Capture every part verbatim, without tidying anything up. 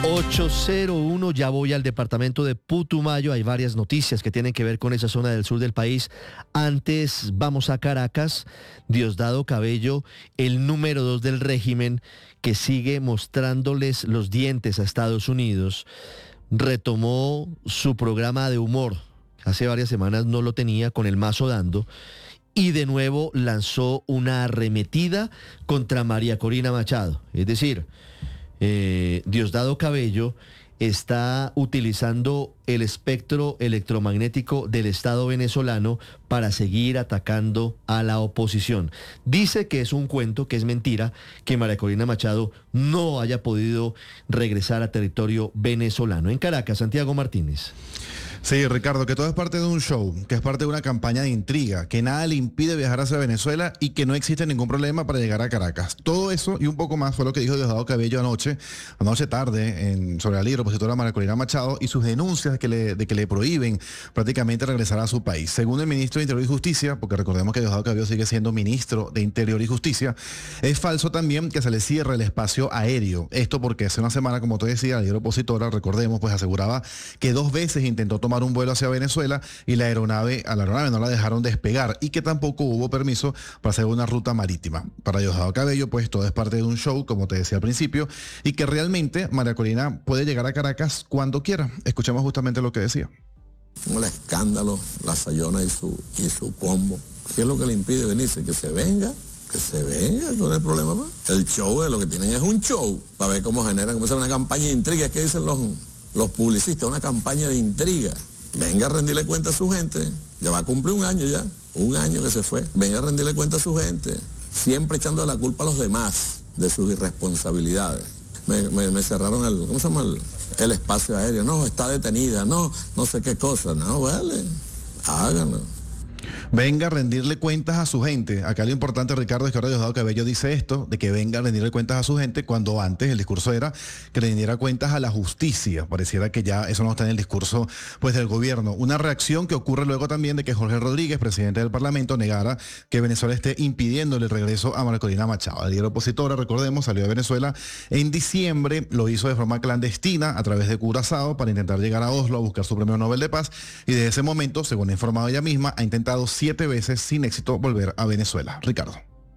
ocho cero uno, ya voy al departamento de Putumayo. Hay varias noticias que tienen que ver con esa zona del sur del país. Antes vamos a Caracas. Diosdado Cabello, el número dos del régimen, que sigue mostrándoles los dientes a Estados Unidos, retomó su programa de humor. Hace varias semanas no lo tenía, con el mazo dando, y de nuevo lanzó una arremetida contra María Corina Machado. Es decir, eh, Diosdado Cabello está utilizando el espectro electromagnético del Estado venezolano para seguir atacando a la oposición. Dice que es un cuento, que es mentira, que María Corina Machado no haya podido regresar a territorio venezolano. En Caracas, Santiago Martínez. Sí, Ricardo, que todo es parte de un show, que es parte de una campaña de intriga, que nada le impide viajar hacia Venezuela y que no existe ningún problema para llegar a Caracas. Todo eso y un poco más fue lo que dijo Diosdado Cabello anoche, anoche tarde, en, sobre la líder opositora María Corina Machado y sus denuncias de que, le, de que le prohíben prácticamente regresar a su país. Según el ministro de Interior y Justicia, porque recordemos que Diosdado Cabello sigue siendo ministro de Interior y Justicia, es falso también que se le cierre el espacio aéreo. Esto porque hace una semana, como te decía, la líder opositora, recordemos, pues aseguraba que dos veces intentó tomar un vuelo hacia Venezuela y la aeronave, a la aeronave no la dejaron despegar, y que tampoco hubo permiso para hacer una ruta marítima. Para Diosdado Cabello, pues todo es parte de un show, como te decía al principio, y que realmente María Corina puede llegar a Caracas cuando quiera. Escuchemos justamente lo que decía. El escándalo, la Sayona y su, y su combo. ¿Qué es lo que le impide venirse? Que se venga. Que se venga, no hay problema más. El show, lo que tienen es un show, para ver cómo generan, cómo se una campaña de intriga. ¿Qué dicen los, los publicistas? Una campaña de intriga. Venga a rendirle cuenta a su gente. Ya va a cumplir un año ya. Un año que se fue. Venga a rendirle cuenta a su gente. Siempre echando la culpa a los demás de sus irresponsabilidades. Me, me, me cerraron el, ¿cómo se llama? El, el espacio aéreo. No, está detenida. No, no sé qué cosa. No, vale. Háganlo. Venga a rendirle cuentas a su gente. Acá lo importante, Ricardo, es que ahora Diosdado Cabello dice esto, de que venga a rendirle cuentas a su gente, cuando antes el discurso era que le rindiera cuentas a la justicia. Pareciera que ya eso no está en el discurso, pues, del gobierno. Una reacción que ocurre luego también de que Jorge Rodríguez, presidente del Parlamento, negara que Venezuela esté impidiéndole el regreso a María Corina Machado. La líder opositora, recordemos, salió de Venezuela en diciembre, lo hizo de forma clandestina a través de Curazao para intentar llegar a Oslo a buscar su premio Nobel de Paz, y desde ese momento, según ha informado ella misma, ha intentado siete veces sin éxito volver a Venezuela. Ricardo.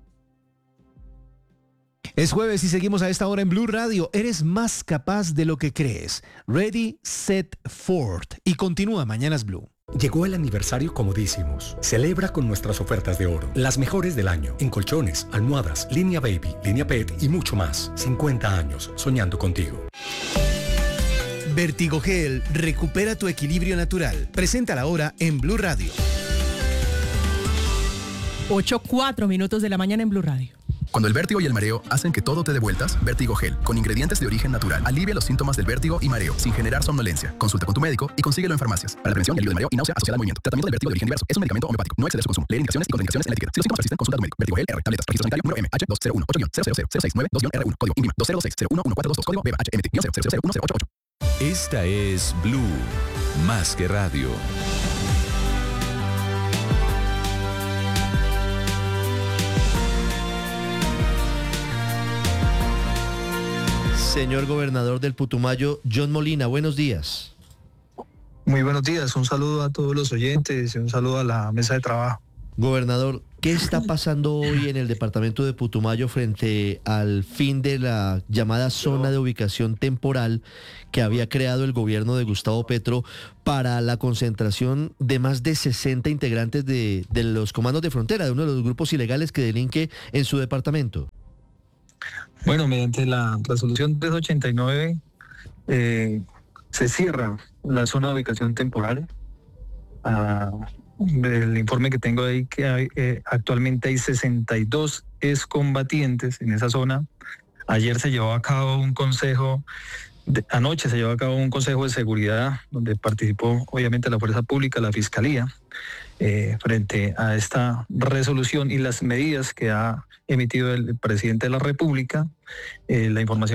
Es jueves y seguimos a esta hora en Blue Radio. Eres más capaz de lo que crees. Ready, Set, Ford. Y continúa Mañanas Blue. Llegó el aniversario Comodísimos. Celebra con nuestras ofertas de oro, las mejores del año, en colchones, almohadas, línea baby, línea pet y mucho más. cincuenta años soñando contigo. Vertigogel, recupera tu equilibrio natural. Presenta la hora en Blue Radio. ocho cuatro minutos de la mañana en Blue Radio. Cuando el vértigo y el mareo hacen que todo te dé vueltas, Vertigogel, con ingredientes de origen natural, alivia los síntomas del vértigo y mareo, sin generar somnolencia. Consulta con tu médico y consíguelo en farmacias. Para la prevención y alivio del mareo y náusea asociada al movimiento. Tratamiento del vértigo de origen diverso. Es un medicamento homeopático. No exceder su consumo. Leer indicaciones y contraindicaciones en la etiqueta. Si los síntomas persisten, consulta a tu médico. Vertigogel R. Tabletas. Registro sanitario número M H dos cero uno ocho cero cero cero seis nueve dos R uno. Código INVIMA dos cero dos seis cero uno uno cuatro dos dos. Código B H M T cero cero cero uno cero ocho ocho. Esta es Blue, más que radio. Señor gobernador del Putumayo, John Molina, buenos días. Muy buenos días, un saludo a todos los oyentes y un saludo a la mesa de trabajo. Gobernador, ¿qué está pasando hoy en el departamento de Putumayo frente al fin de la llamada zona de ubicación temporal que había creado el gobierno de Gustavo Petro para la concentración de más de sesenta integrantes de, de los comandos de frontera, de uno de los grupos ilegales que delinque en su departamento? Bueno, mediante la resolución trescientos ochenta y nueve eh, se cierra la zona de ubicación temporal. Ah, el informe que tengo ahí que hay, eh, actualmente hay sesenta y dos excombatientes en esa zona. Ayer se llevó a cabo un consejo, de, anoche se llevó a cabo un consejo de seguridad donde participó obviamente la Fuerza Pública, la Fiscalía, eh, frente a esta resolución y las medidas que ha emitido el presidente de la República. Eh, la información